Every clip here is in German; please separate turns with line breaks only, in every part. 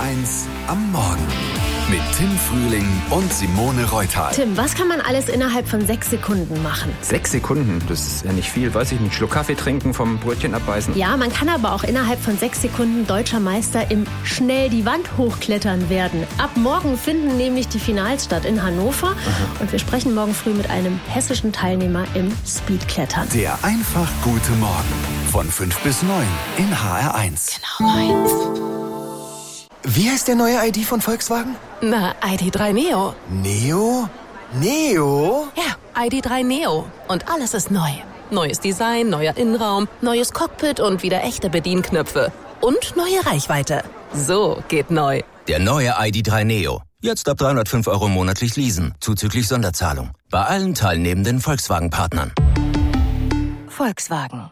HR1 am Morgen. Mit Tim Frühling und Simone Reutal.
Tim, was kann man alles innerhalb von 6 Sekunden machen?
6 Sekunden, das ist ja nicht viel. Weiß ich nicht, Schluck Kaffee trinken, vom Brötchen abbeißen.
Ja, man kann aber auch innerhalb von 6 Sekunden deutscher Meister im schnell die Wand hochklettern werden. Ab morgen finden nämlich die Finals statt in Hannover. Und wir sprechen morgen früh mit einem hessischen Teilnehmer im Speedklettern.
Der einfach gute Morgen. Von 5 bis 9 in HR1.
Genau meins.
Wie heißt der neue ID von Volkswagen?
Na, ID.3 Neo.
Neo? Neo?
Ja, ID.3 Neo. Und alles ist neu. Neues Design, neuer Innenraum, neues Cockpit und wieder echte Bedienknöpfe. Und neue Reichweite. So geht neu.
Der neue ID.3 Neo. Jetzt ab 305 € monatlich leasen, zuzüglich Sonderzahlung. Bei allen teilnehmenden Volkswagen-Partnern.
Volkswagen.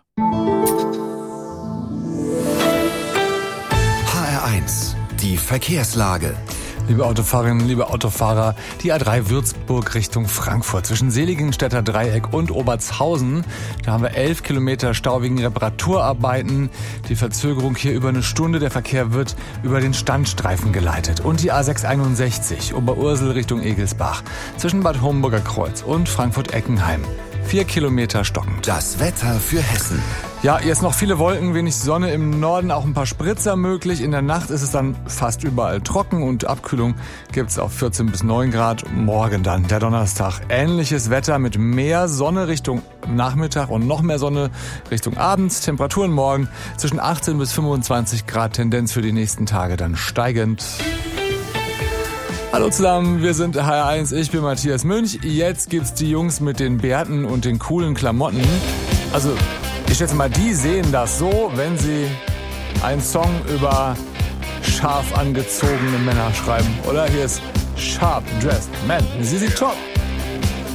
HR1, die Verkehrslage.
Liebe Autofahrerinnen, liebe Autofahrer, die A3 Würzburg Richtung Frankfurt zwischen Seligenstädter Dreieck und Obertshausen. Da haben wir 11 Kilometer Stau wegen Reparaturarbeiten. Die Verzögerung hier über eine Stunde. Der Verkehr wird über den Standstreifen geleitet. Und die A661 Oberursel Richtung Egelsbach zwischen Bad Homburger Kreuz und Frankfurt-Eckenheim. 4 Kilometer stockend.
Das Wetter für Hessen.
Ja, jetzt noch viele Wolken, wenig Sonne, im Norden auch ein paar Spritzer möglich. In der Nacht ist es dann fast überall trocken und Abkühlung gibt's auf 14 bis 9 Grad. Morgen dann, der Donnerstag, ähnliches Wetter mit mehr Sonne Richtung Nachmittag und noch mehr Sonne Richtung Abends. Temperaturen morgen zwischen 18 bis 25 Grad, Tendenz für die nächsten Tage dann steigend. Hallo zusammen, wir sind HR1, ich bin Matthias Münch. Jetzt gibt's die Jungs mit den Bärten und den coolen Klamotten. Also, ich schätze mal, die sehen das so, wenn sie einen Song über scharf angezogene Männer schreiben. Oder hier ist Sharp Dressed Man. Sie sieht top.